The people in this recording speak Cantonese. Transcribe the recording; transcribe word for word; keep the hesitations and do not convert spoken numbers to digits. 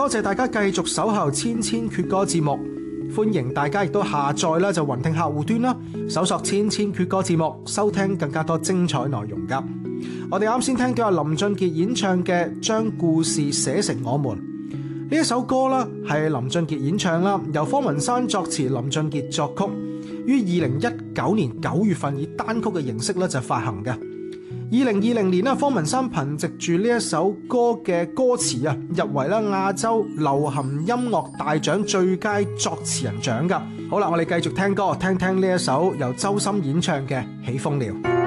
多謝大家繼續守候千千闕歌節目，歡迎大家亦都下載啦就雲聽客戶端啦，搜索千千闕歌節目，收聽更加多精彩內容噶。我哋啱先聽到有林俊傑演唱嘅《將故事寫成我們》呢一首歌啦，係林俊傑演唱啦，由方文山作詞，林俊傑作曲，於二零一九年九月份以單曲嘅形式咧就發行嘅。二零二零年啦，方文山憑藉住呢一首歌嘅歌詞啊，入圍啦亞洲流行音樂大獎最佳作詞人獎噶。好啦，我哋繼續聽歌，聽聽呢一首由周深演唱嘅《起風了》。